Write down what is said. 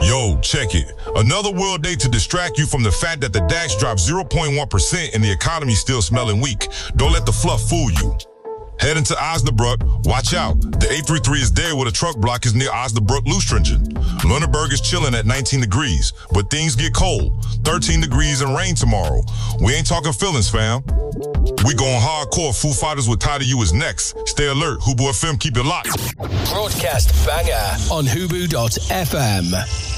Yo, check it. Another world day to distract you from the fact that the DAX dropped 0.1% and the economy's still smelling weak. Don't let the fluff fool you. Heading to Osnabrück, watch out. The 833 is there where the truck block is near Osnabrück-Lustringen. Lüneburg is chilling at 19 degrees, but things get cold. 13 degrees and rain tomorrow. We ain't talking feelings, fam. We going hardcore. Foo Fighters with Tied to You is next. Stay alert. Hubu FM, keep it locked. Broadcast banger on Hubu.fm.